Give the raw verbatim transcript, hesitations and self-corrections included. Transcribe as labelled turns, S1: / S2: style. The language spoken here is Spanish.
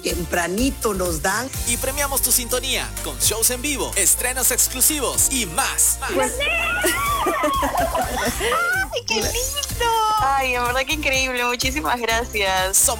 S1: Tempranito nos dan.
S2: Y premiamos tu sintonía con shows en vivo, estrenos exclusivos y más.
S3: Pues... ¡Ay, qué lindo! Ay, en verdad que increíble. Muchísimas gracias.
S2: Somos